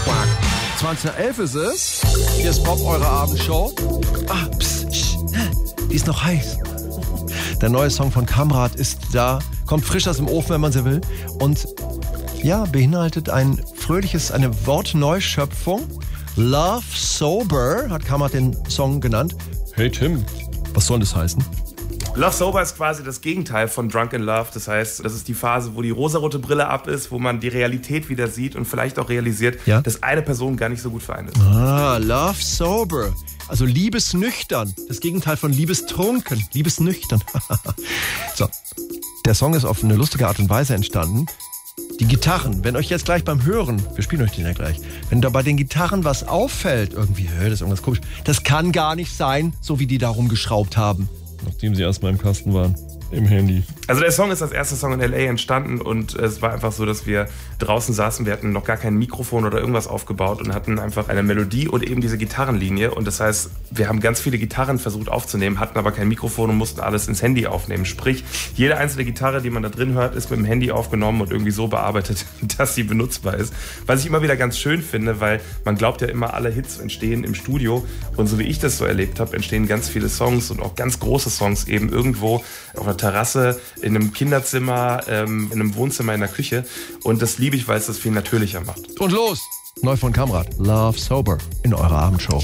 2011 ist es. Hier ist Pop, eure Abendshow. Die ist noch heiß. Der neue Song von Kamrat ist da. Kommt frisch aus dem Ofen, wenn man so will. Und ja, beinhaltet eine Wortneuschöpfung. Love Sober hat Kamrat den Song genannt. Hey Tim, was soll das heißen? Love Sober ist quasi das Gegenteil von Drunk in Love. Das heißt, das ist die Phase, wo die rosarote Brille ab ist, wo man die Realität wieder sieht und vielleicht auch realisiert, dass eine Person gar nicht so gut für einen ist. Love Sober. Also liebesnüchtern. Das Gegenteil von liebestrunken. Liebesnüchtern. So, der Song ist auf eine lustige Art und Weise entstanden. Die Gitarren, wenn euch jetzt gleich beim Hören, wir spielen euch den ja gleich, wenn da bei den Gitarren was auffällt, irgendwie, das ist irgendwas komisch, das kann gar nicht sein, so wie die da rumgeschraubt haben. Nachdem sie erstmal im Kasten waren. Im Handy. Also der Song ist als erster Song in L.A. entstanden und es war einfach so, dass wir draußen saßen, wir hatten noch gar kein Mikrofon oder irgendwas aufgebaut und hatten einfach eine Melodie und eben diese Gitarrenlinie und das heißt, wir haben ganz viele Gitarren versucht aufzunehmen, hatten aber kein Mikrofon und mussten alles ins Handy aufnehmen. Sprich, jede einzelne Gitarre, die man da drin hört, ist mit dem Handy aufgenommen und irgendwie so bearbeitet, dass sie benutzbar ist. Was ich immer wieder ganz schön finde, weil man glaubt ja immer, alle Hits entstehen im Studio und so wie ich das so erlebt habe, entstehen ganz viele Songs und auch ganz große Songs eben irgendwo auf einer Terrasse, in einem Kinderzimmer, in einem Wohnzimmer, in der Küche. Und das liebe ich, weil es das viel natürlicher macht. Und los! Neu von Kamrat. Love Sober in eurer Abendshow.